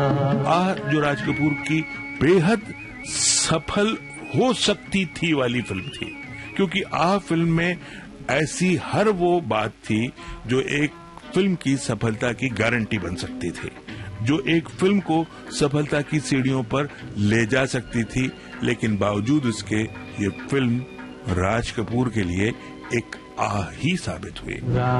जो राज कपूर की बेहद सफल हो सकती थी वाली फिल्म थी, क्योंकि फिल्म में ऐसी हर वो बात थी जो एक फिल्म की सफलता की गारंटी बन सकती थी, जो एक फिल्म को सफलता की सीढ़ियों पर ले जा सकती थी। लेकिन बावजूद उसके ये फिल्म राज कपूर के लिए एक ही साबित हुई।